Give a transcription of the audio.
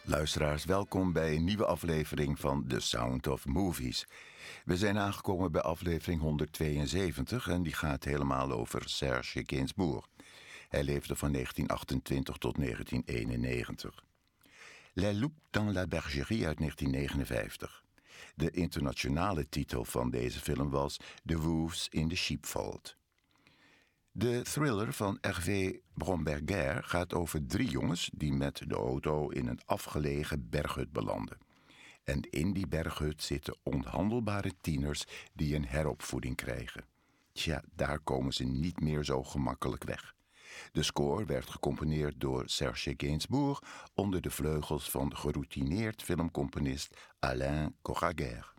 Luisteraars, welkom bij een nieuwe aflevering van The Sound of Movies. We zijn aangekomen bij aflevering 172 en die gaat helemaal over Serge Gainsbourg. Hij leefde van 1928 tot 1991. Les Loups dans la Bergerie uit 1959. De internationale titel van deze film was The Wolves in the Sheepfold. De thriller van Hervé Bromberger gaat over 3 jongens die met de auto in een afgelegen berghut belanden. En in die berghut zitten onhandelbare tieners die een heropvoeding krijgen. Tja, daar komen ze niet meer zo gemakkelijk weg. De score werd gecomponeerd door Serge Gainsbourg onder de vleugels van geroutineerd filmcomponist Alain Coraguer.